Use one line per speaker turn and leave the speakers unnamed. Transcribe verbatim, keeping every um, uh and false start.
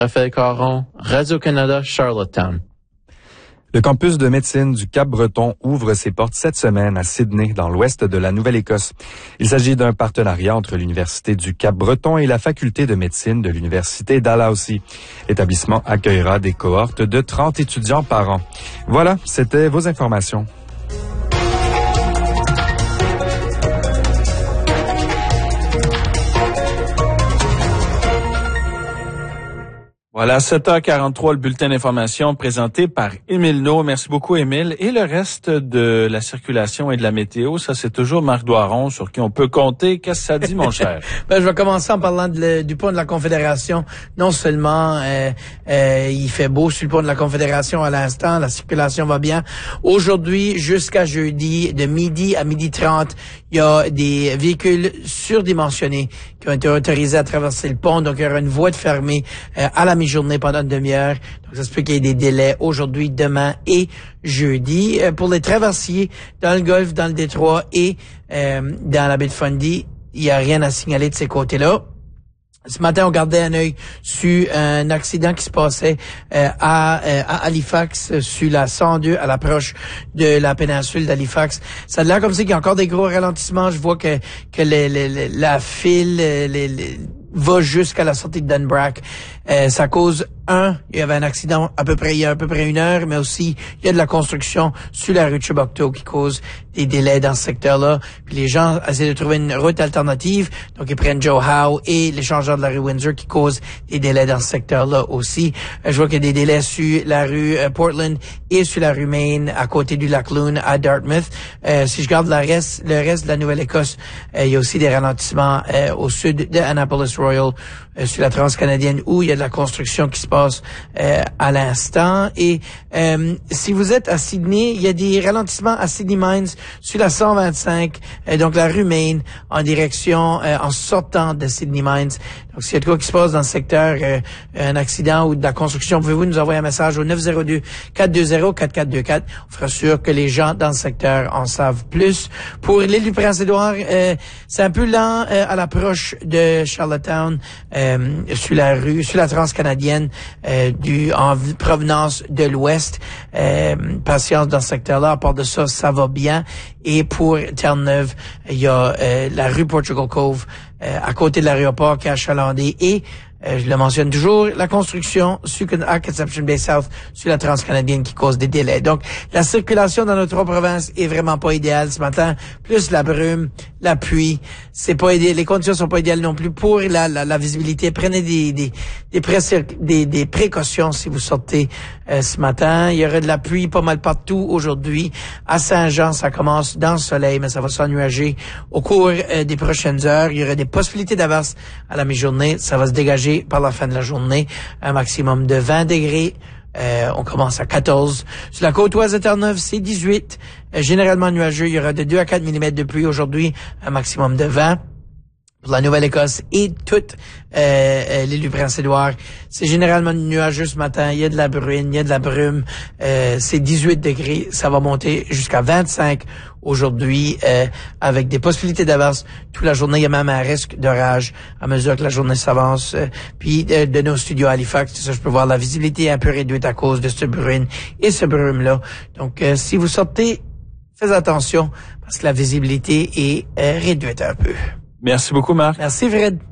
Raphaël Caron, Radio-Canada, Charlottetown.
Le campus de médecine du Cap-Breton ouvre ses portes cette semaine à Sydney, dans l'ouest de la Nouvelle-Écosse. Il s'agit d'un partenariat entre l'Université du Cap-Breton et la Faculté de médecine de l'Université Dalhousie. L'établissement accueillera des cohortes de trente étudiants par an. Voilà, c'était vos informations.
Voilà, sept heures quarante-trois, le bulletin d'information présenté par Émile No. Merci beaucoup, Émile. Et le reste de la circulation et de la météo, ça, c'est toujours Marc Doiron sur qui on peut compter. Qu'est-ce que ça dit, mon cher?
Ben, je vais commencer en parlant de le, du pont de la Confédération. Non seulement euh, euh, il fait beau sur le pont de la Confédération à l'instant, la circulation va bien. Aujourd'hui, jusqu'à jeudi, de midi à midi trente, il y a des véhicules surdimensionnés qui ont été autorisés à traverser le pont. Donc, il y aura une voie de fermée euh, à la mi-journée pendant une demi-heure. Donc, ça se peut qu'il y ait des délais aujourd'hui, demain et jeudi. Euh, pour les traversiers dans le Golfe, dans le Détroit et euh, dans la baie de Fundy, il n'y a rien à signaler de ces côtés-là. Ce matin, on gardait un œil sur un accident qui se passait euh, à, euh, à Halifax, euh, sur la cent deux, à l'approche de la péninsule d'Halifax. Ça a l'air comme si il y a encore des gros ralentissements. Je vois que que les, les, les, la file les, les, va jusqu'à la sortie de Dunbrack. Euh, ça cause un, il y avait un accident à peu près il y a à peu près une heure, mais aussi il y a de la construction sur la rue de Chubbucto qui cause des délais dans ce secteur-là. Puis les gens essaient de trouver une route alternative, donc ils prennent Joe Howe et l'échangeur de la rue Windsor qui cause des délais dans ce secteur-là aussi. Euh, je vois qu'il y a des délais sur la rue euh, Portland et sur la rue Main à côté du lac Loon à Dartmouth. Euh, si je garde la reste, le reste de la Nouvelle-Écosse, euh, il y a aussi des ralentissements euh, au sud de Annapolis Royal euh, sur la transcanadienne où il y a de la construction qui se passe euh, à l'instant. Et euh, si vous êtes à Sydney, il y a des ralentissements à Sydney Mines sur la cent vingt-cinq, euh, donc la rue Main, en direction, euh, en sortant de Sydney Mines. Donc, s'il y a de quoi qui se passe dans le secteur, euh, un accident ou de la construction, pouvez-vous nous envoyer un message au neuf zéro deux, quatre deux zéro, quatre quatre deux quatre. On fera sûr que les gens dans le secteur en savent plus. Pour l'île du Prince-Édouard, euh, c'est un peu lent euh, à l'approche de Charlottetown, euh, sur la rue, sur la transcanadienne, euh, du en provenance de l'ouest. Euh, patience dans ce secteur-là. À part de ça, ça va bien. Et pour Terre-Neuve, il y a euh, la rue Portugal Cove, euh, à côté de l'aéroport qui est achalandé. Et Euh, je le mentionne toujours, la construction sur, à Conception Bay South sur la transcanadienne qui cause des délais. Donc, la circulation dans nos trois provinces est vraiment pas idéale ce matin. Plus la brume, la pluie, c'est pas idéal. Les conditions sont pas idéales non plus pour la, la, la visibilité. Prenez des des des, pré- des, des précautions si vous sortez euh, ce matin. Il y aura de la pluie pas mal partout aujourd'hui. À Saint-Jean, ça commence dans le soleil, mais ça va s'ennuager au cours euh, des prochaines heures. Il y aura des possibilités d'averse à la mi-journée. Ça va se dégager par la fin de la journée, un maximum de vingt degrés. Euh, on commence à quatorze. Sur la côte ouest de Terre-Neuve, c'est dix-huit. Euh, généralement nuageux, il y aura de deux à quatre millimètres de pluie aujourd'hui, un maximum de vingt. Pour la Nouvelle-Écosse et toute euh, euh, l'île du Prince-Édouard, c'est généralement nuageux ce matin. Il y a de la bruine, il y a de la brume. Euh, c'est dix-huit degrés. Ça va monter jusqu'à vingt-cinq aujourd'hui euh, avec des possibilités d'averse toute la journée. Il y a même un risque d'orage à mesure que la journée s'avance. Euh, puis de, de nos studios à Halifax, ça, je peux voir la visibilité un peu réduite à cause de ce bruine et ce brume-là. Donc, euh, si vous sortez, faites attention parce que la visibilité est euh, réduite un peu.
Merci beaucoup, Marc.
Merci, Fred.